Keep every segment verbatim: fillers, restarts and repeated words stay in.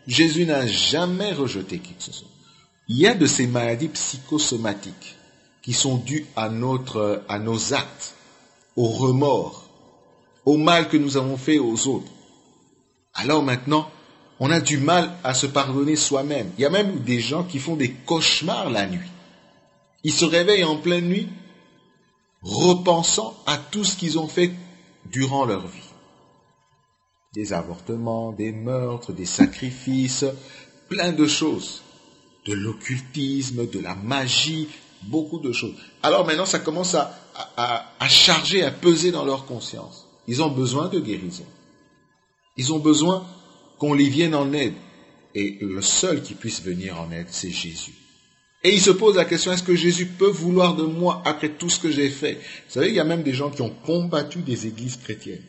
Jésus n'a jamais rejeté qui que ce soit. Il y a de ces maladies psychosomatiques qui sont dues à notre, à nos actes, au remords, au mal que nous avons fait aux autres. Alors maintenant, on a du mal à se pardonner soi-même. Il y a même des gens qui font des cauchemars la nuit. Ils se réveillent en pleine nuit, repensant à tout ce qu'ils ont fait durant leur vie. Des avortements, des meurtres, des sacrifices, plein de choses. De l'occultisme, de la magie, beaucoup de choses. Alors maintenant, ça commence à, à, à charger, à peser dans leur conscience. Ils ont besoin de guérison. Ils ont besoin qu'on les vienne en aide. Et le seul qui puisse venir en aide, c'est Jésus. Et ils se posent la question, est-ce que Jésus peut vouloir de moi après tout ce que j'ai fait? Vous savez, il y a même des gens qui ont combattu des églises chrétiennes.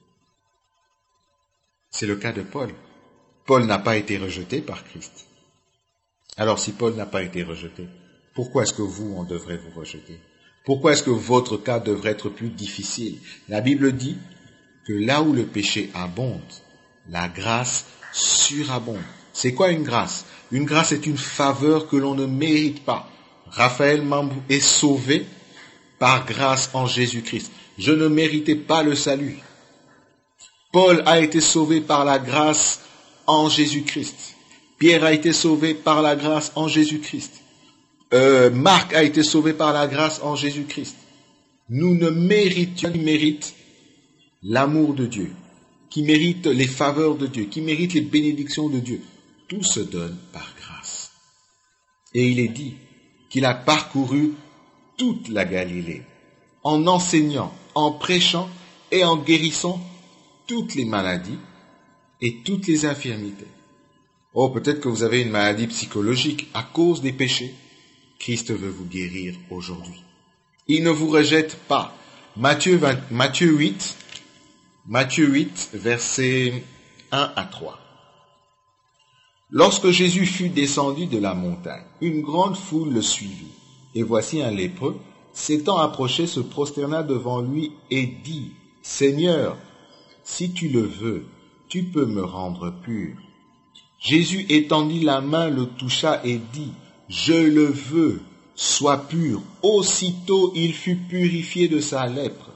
C'est le cas de Paul. Paul n'a pas été rejeté par Christ. Alors si Paul n'a pas été rejeté, pourquoi est-ce que vous, on devrait vous rejeter? Pourquoi est-ce que votre cas devrait être plus difficile? La Bible dit que là où le péché abonde, la grâce surabonde. C'est quoi une grâce? Une grâce est une faveur que l'on ne mérite pas. Raphaël Mambou est sauvé par grâce en Jésus-Christ. Je ne méritais pas le salut. Paul a été sauvé par la grâce en Jésus-Christ. Pierre a été sauvé par la grâce en Jésus-Christ. Euh, Marc a été sauvé par la grâce en Jésus-Christ. Nous ne méritions, qui mérite l'amour de Dieu, qui mérite les faveurs de Dieu, qui mérite les bénédictions de Dieu. Tout se donne par grâce. Et il est dit qu'il a parcouru toute la Galilée, en enseignant, en prêchant et en guérissant toutes les maladies et toutes les infirmités. Oh, peut-être que vous avez une maladie psychologique à cause des péchés. Christ veut vous guérir aujourd'hui. Il ne vous rejette pas. Matthieu, vingt, Matthieu huit, Matthieu huit, versets un à trois. Lorsque Jésus fut descendu de la montagne, une grande foule le suivit. Et voici un lépreux, s'étant approché, se prosterna devant lui et dit, « Seigneur, si tu le veux, tu peux me rendre pur. » Jésus étendit la main, le toucha et dit, « Je le veux, sois pur. » Aussitôt il fut purifié de sa lèpre.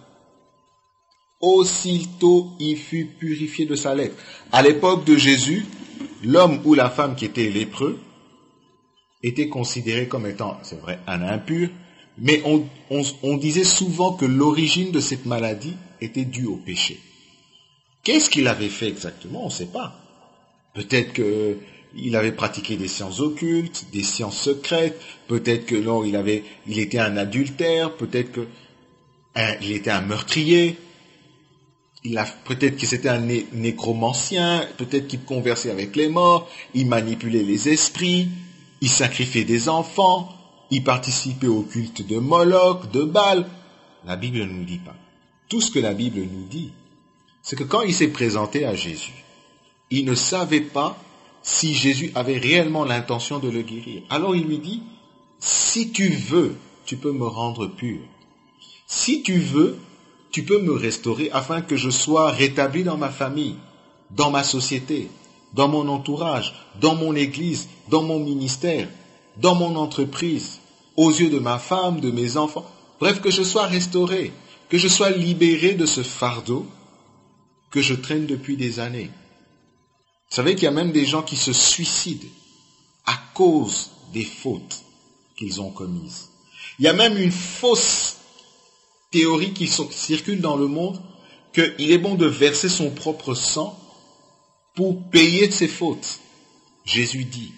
Aussitôt il fut purifié de sa lèpre. À l'époque de Jésus, l'homme ou la femme qui était lépreux était considéré comme étant, c'est vrai, un impur, mais on, on, on disait souvent que l'origine de cette maladie était due au péché. Qu'est-ce qu'il avait fait exactement? On ne sait pas. Peut-être qu'il avait pratiqué des sciences occultes, des sciences secrètes, peut-être que non, il avait, il était un adultère, peut-être que hein, il était un meurtrier, il a, peut-être que c'était un né, nécromancien, peut-être qu'il conversait avec les morts, il manipulait les esprits, il sacrifiait des enfants, il participait au culte de Moloch, de Baal. La Bible ne nous dit pas. Tout ce que la Bible nous dit, c'est que quand il s'est présenté à Jésus, il ne savait pas si Jésus avait réellement l'intention de le guérir. Alors il lui dit, si tu veux, tu peux me rendre pur. Si tu veux, tu peux me restaurer afin que je sois rétabli dans ma famille, dans ma société, dans mon entourage, dans mon église, dans mon ministère, dans mon entreprise, aux yeux de ma femme, de mes enfants. Bref, que je sois restauré, que je sois libéré de ce fardeau que je traîne depuis des années. Vous savez qu'il y a même des gens qui se suicident à cause des fautes qu'ils ont commises. Il y a même une fausse théorie qui circule dans le monde qu'il est bon de verser son propre sang pour payer de ses fautes. Jésus dit,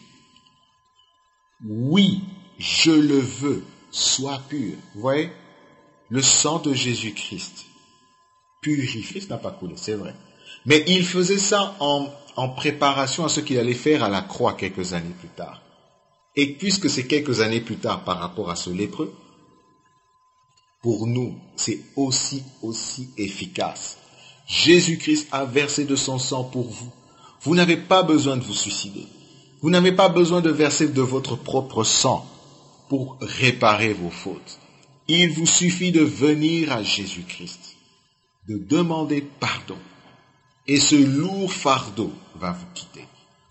oui, je le veux, sois pur. Vous voyez, le sang de Jésus-Christ purifie. Christ n'a pas coulé, c'est vrai. Mais il faisait ça en, en préparation à ce qu'il allait faire à la croix quelques années plus tard. Et puisque c'est quelques années plus tard par rapport à ce lépreux, pour nous, c'est aussi, aussi efficace. Jésus-Christ a versé de son sang pour vous. Vous n'avez pas besoin de vous suicider. Vous n'avez pas besoin de verser de votre propre sang pour réparer vos fautes. Il vous suffit de venir à Jésus-Christ, de demander pardon. Et ce lourd fardeau va vous quitter.